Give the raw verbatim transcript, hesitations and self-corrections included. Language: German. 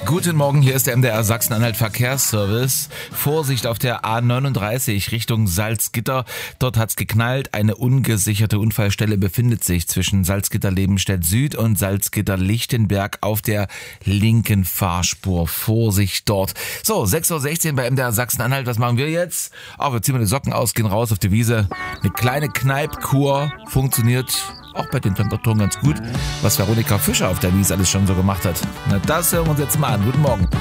Guten Morgen, hier ist der M D R Sachsen-Anhalt Verkehrsservice. Vorsicht auf der A neununddreißig Richtung Salzgitter. Dort hat's geknallt. Eine ungesicherte Unfallstelle befindet sich zwischen Salzgitter-Lebenstedt Süd und Salzgitter-Lichtenberg auf der linken Fahrspur. Vorsicht dort. So, sechs Uhr sechzehn bei M D R Sachsen-Anhalt. Was machen wir jetzt? Ach, wir ziehen mal die Socken aus, gehen raus auf die Wiese. Eine kleine Kneipkur funktioniert auch bei den Temperaturen ganz gut, was Veronika Fischer auf der Wiese alles schon so gemacht hat. Na, das hören wir uns jetzt mal an. Guten Morgen.